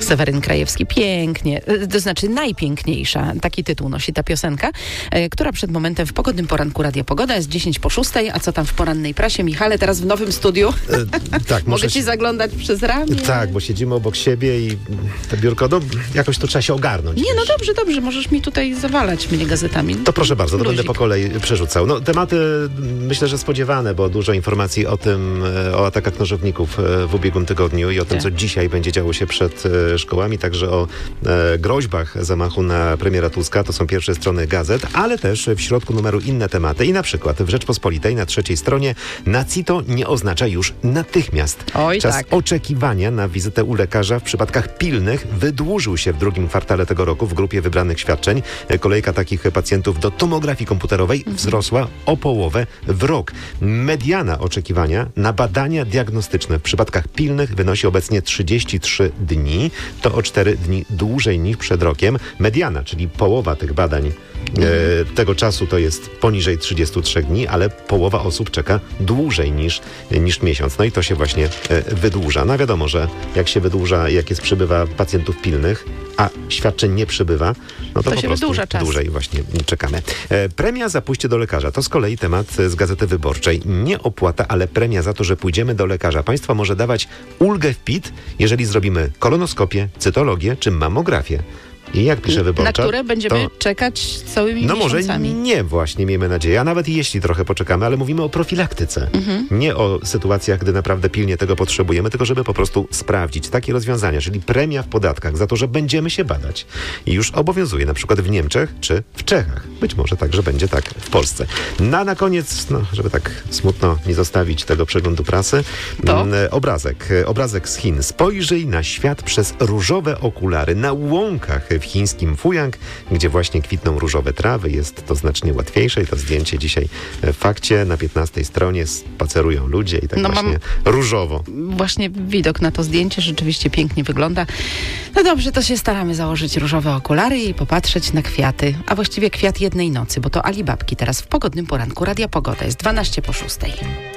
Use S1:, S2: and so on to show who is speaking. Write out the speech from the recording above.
S1: Seweryn Krajewski. Pięknie, to znaczy najpiękniejsza. Taki tytuł nosi ta piosenka, która przed momentem w pogodnym poranku Radia Pogoda jest 10:06, a co tam w porannej prasie? Michale, teraz w nowym studiu.
S2: Tak,
S1: Mogę ci zaglądać przez ramię?
S2: Tak, bo siedzimy obok siebie i te biurko, no, jakoś to trzeba się ogarnąć.
S1: Nie, no dobrze, możesz mi tutaj zawalać mnie gazetami.
S2: To proszę bardzo, to
S1: Luzik.
S2: będę po kolei przerzucał. No, tematy myślę, że spodziewane, bo dużo informacji o tym, o atakach nożowników w ubiegłym tygodniu i o tym, co dzisiaj będzie działo się przed szkołami, także o groźbach zamachu na premiera Tuska. To są pierwsze strony gazet, ale też w środku numeru inne tematy. I na przykład w Rzeczpospolitej na 3. stronie na CITO nie oznacza już natychmiast.
S1: Oj,
S2: Czas
S1: tak.
S2: oczekiwania na wizytę u lekarza w przypadkach pilnych wydłużył się w drugim kwartale tego roku w grupie wybranych świadczeń. Kolejka takich pacjentów do tomografii komputerowej wzrosła o połowę w rok. Mediana oczekiwania na badania diagnostyczne w przypadkach pilnych wynosi obecnie 33 dni. To o 4 dni dłużej niż przed rokiem. Mediana, czyli połowa tych badań tego czasu to jest poniżej 33 dni, ale połowa osób czeka dłużej niż miesiąc. No i to się właśnie wydłuża. No wiadomo, że jak się wydłuża, jak jest przybywa pacjentów pilnych, a świadczeń nie przybywa, no to po
S1: się
S2: prostu
S1: wydłuża czas.
S2: dłużej właśnie czekamy. Premia za pójście do lekarza. To z kolei temat z Gazety Wyborczej. Nie opłata, ale premia za to, że pójdziemy do lekarza. Państwo może dawać ulgę w PIT, jeżeli zrobimy kolonoskopię, cytologię czy mammografię. I jak pisze Wyborcza,
S1: na które będziemy czekać całymi miesiącami.
S2: Może nie właśnie, miejmy nadzieję, a nawet jeśli trochę poczekamy, ale mówimy o profilaktyce. Nie o sytuacjach, gdy naprawdę pilnie tego potrzebujemy, tylko żeby po prostu sprawdzić takie rozwiązania, czyli premia w podatkach za to, że będziemy się badać. I już obowiązuje na przykład w Niemczech czy w Czechach. Być może także będzie tak w Polsce. Na koniec, żeby tak smutno nie zostawić tego przeglądu prasy,
S1: to
S2: obrazek z Chin. Spojrzyj na świat przez różowe okulary. Na łąkach w chińskim Fuyang, gdzie właśnie kwitną różowe trawy, jest to znacznie łatwiejsze i to zdjęcie dzisiaj w Fakcie na 15 stronie spacerują ludzie i tak właśnie różowo.
S1: Właśnie widok na to zdjęcie rzeczywiście pięknie wygląda. No dobrze, to się staramy założyć różowe okulary i popatrzeć na kwiaty, a właściwie kwiat jednej nocy, bo to Alibabki teraz w pogodnym poranku Radia Pogoda jest 12:06.